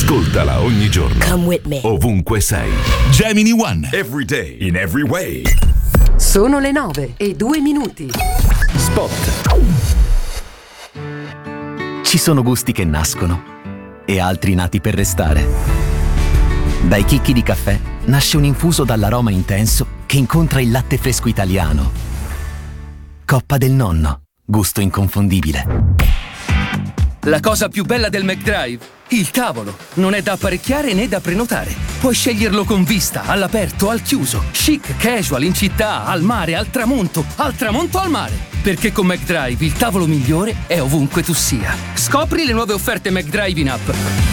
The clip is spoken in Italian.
Ascoltala ogni giorno. Come with me. Ovunque sei. Gemini One. Every day, in every way. Sono le 9:02. Spot. Ci sono gusti che nascono e altri nati per restare. Dai chicchi di caffè nasce un infuso dall'aroma intenso che incontra il latte fresco italiano. Coppa del Nonno, gusto inconfondibile. La cosa più bella del McDrive? Il tavolo. Non è da apparecchiare né da prenotare. Puoi sceglierlo con vista, all'aperto, al chiuso, chic, casual, in città, al mare, al tramonto al mare. Perché con McDrive il tavolo migliore è ovunque tu sia. Scopri le nuove offerte McDrive in app.